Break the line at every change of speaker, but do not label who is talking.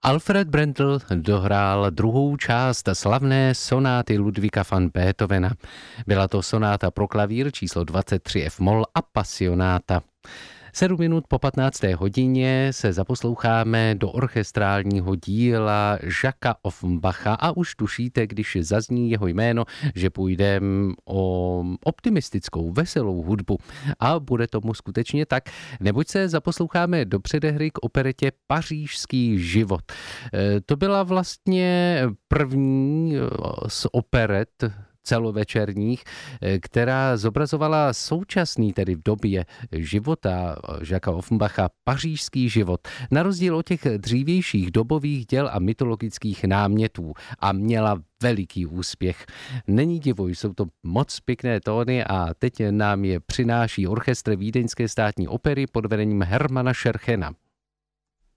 Alfred Brendel dohrál druhou část slavné sonáty Ludvíka van Beethovena. Byla to sonáta pro klavír číslo 23 F-moll a pasionáta. 7 minut po 15. hodině se zaposloucháme do orchestrálního díla Jacquesa Offenbacha a už tušíte, když zazní jeho jméno, že půjde o optimistickou, veselou hudbu. A bude tomu skutečně tak, neboť se zaposloucháme do předehry k operetě Pařížský život. To byla vlastně první z operet celovečerních, která zobrazovala současný, tedy v době života Jacquesa Offenbacha, Pařížský život, na rozdíl od těch dřívějších dobových děl a mytologických námětů, a měla veliký úspěch. Není divu, jsou to moc pěkné tóny a teď nám je přináší orchestr Vídeňské státní opery pod vedením Hermana Scherchena.